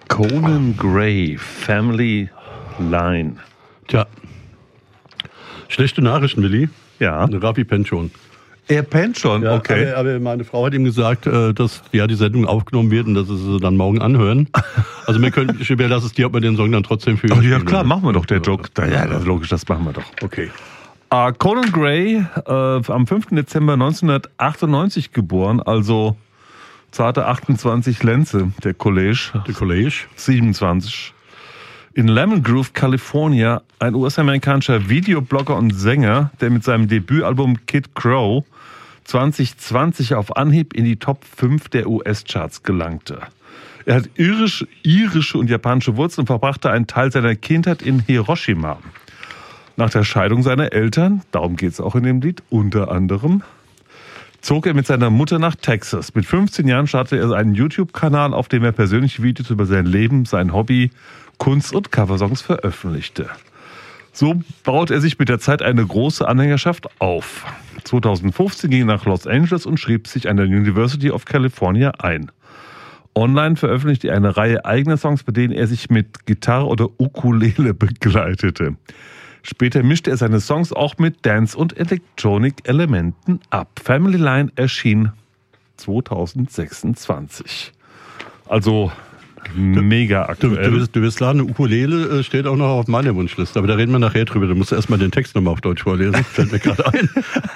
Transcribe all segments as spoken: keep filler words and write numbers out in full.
Conan Gray, Family Line. Tja, schlechte Nachrichten, Willi. Ja. Raffi pennt schon. Er pennt schon, Ja, okay. Aber, aber meine Frau hat ihm gesagt, äh, dass ja die Sendung aufgenommen wird und dass sie sie dann morgen anhören. Also wir können, ich überlasse es dir, ob wir den Song dann trotzdem für Oh, ja klar, machen wir doch, der Joke. Ja, das ist logisch, das machen wir doch. Okay. Uh, Conan Gray, äh, am fünften Dezember neunzehnhundertachtundneunzig geboren, also zarte achtundzwanzig Lenze, der College. Der College. siebenundzwanzig. In Lemon Grove, California, ein U S-amerikanischer Videoblogger und Sänger, der mit seinem Debütalbum Kid Crow zwanzig zwanzig auf Anhieb in die Top fünf der U S-Charts gelangte. Er hat irisch, irische und japanische Wurzeln und verbrachte einen Teil seiner Kindheit in Hiroshima. Nach der Scheidung seiner Eltern, darum geht es auch in dem Lied, unter anderem, zog er mit seiner Mutter nach Texas. Mit fünfzehn Jahren startete er einen YouTube-Kanal, auf dem er persönliche Videos über sein Leben, sein Hobby, Kunst und Coversongs veröffentlichte. So baut er sich mit der Zeit eine große Anhängerschaft auf. zweitausendfünfzehn ging er nach Los Angeles und schrieb sich an der University of California ein. Online veröffentlichte er eine Reihe eigener Songs, bei denen er sich mit Gitarre oder Ukulele begleitete. Später mischte er seine Songs auch mit Dance- und Electronic-Elementen ab. Family Line erschien zweitausendsechsundzwanzig. Also mega aktuell. Du, du, wirst, du wirst laden, eine Ukulele steht auch noch auf meiner Wunschliste, aber da reden wir nachher drüber. Du musst erstmal den Text nochmal auf Deutsch vorlesen, fällt mir gerade ein.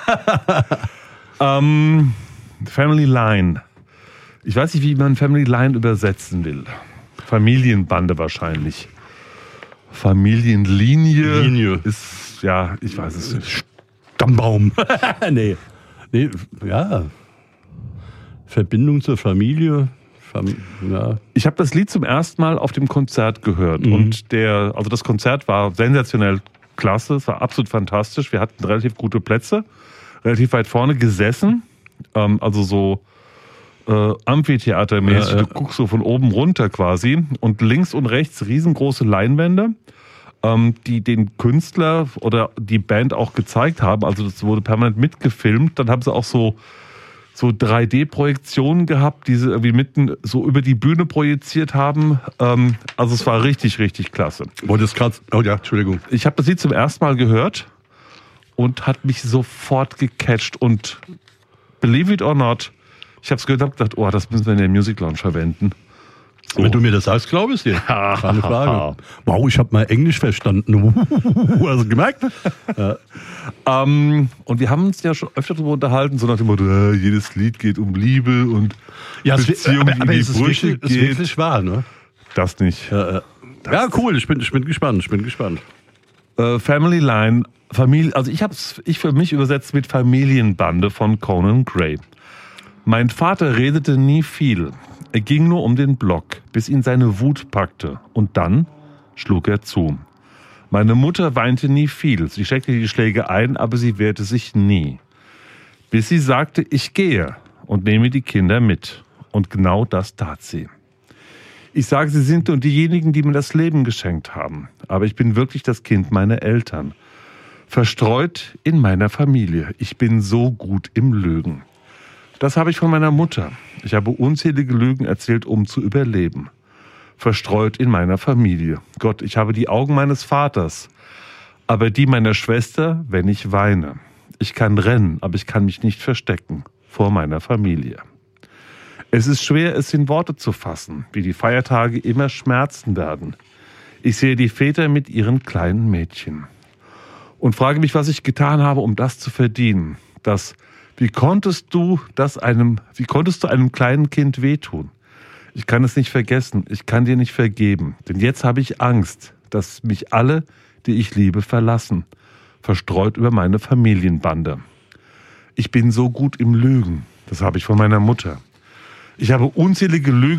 um, Family Line. Ich weiß nicht, wie man Family Line übersetzen will. Familienbande wahrscheinlich. Familienlinie Linie. Ist, ja, ich weiß es nicht. Stammbaum. nee. nee. Ja. Verbindung zur Familie. Fam- ja. Ich habe das Lied zum ersten Mal auf dem Konzert gehört. Mhm. Und der, also das Konzert war sensationell klasse. Es war absolut fantastisch. Wir hatten relativ gute Plätze. Relativ weit vorne gesessen. Ähm, also so äh, Amphitheatermäßig. Ja, ja. Du guckst so von oben runter quasi. Und links und rechts riesengroße Leinwände, ähm, die den Künstler oder die Band auch gezeigt haben. Also das wurde permanent mitgefilmt. Dann haben sie auch so so drei D-Projektionen gehabt, die sie irgendwie mitten so über die Bühne projiziert haben. Ähm, also es war richtig, richtig klasse. Wolltest gerade. Oh ja, Entschuldigung. Ich habe das Lied zum ersten Mal gehört und hat mich sofort gecatcht. Und believe it or not, ich habe es gehört und habe gedacht, oh, das müssen wir in der Music Lounge verwenden. So. Wenn du mir das sagst, glaube ich dir. Keine Frage. Wow, ich habe mal Englisch verstanden. Hast du gemerkt? Ja. Ähm, und wir haben uns ja schon öfter darüber unterhalten, so nach dem Motto, äh, jedes Lied geht um Liebe und Ja, Beziehung, aber, aber die in ist die es Brüche wirklich, ist geht. wirklich wahr, ne? Das nicht. Ja, ja, cool. Ich bin, ich bin gespannt. Ich bin gespannt. Äh, Family Line, Familie, also ich habe es ich für mich übersetzt mit Familienbande von Conan Gray. Mein Vater redete nie viel. Er ging nur um den Block, bis ihn seine Wut packte. Und dann schlug er zu. Meine Mutter weinte nie viel. Sie steckte die Schläge ein, aber sie wehrte sich nie. Bis sie sagte, ich gehe und nehme die Kinder mit. Und genau das tat sie. Ich sage, sie sind nur diejenigen, die mir das Leben geschenkt haben. Aber ich bin wirklich das Kind meiner Eltern. Verstreut in meiner Familie. Ich bin so gut im Lügen. Das habe ich von meiner Mutter. Ich habe unzählige Lügen erzählt, um zu überleben. Verstreut in meiner Familie. Gott, ich habe die Augen meines Vaters, aber die meiner Schwester, wenn ich weine. Ich kann rennen, aber ich kann mich nicht verstecken vor meiner Familie. Es ist schwer, es in Worte zu fassen, wie die Feiertage immer schmerzen werden. Ich sehe die Väter mit ihren kleinen Mädchen und frage mich, was ich getan habe, um das zu verdienen. Das Wie konntest du das einem, wie konntest du einem kleinen Kind wehtun? Ich kann es nicht vergessen, ich kann dir nicht vergeben, denn jetzt habe ich Angst, dass mich alle, die ich liebe, verlassen, verstreut über meine Familienbande. Ich bin so gut im Lügen, das habe ich von meiner Mutter. Ich habe unzählige Lügen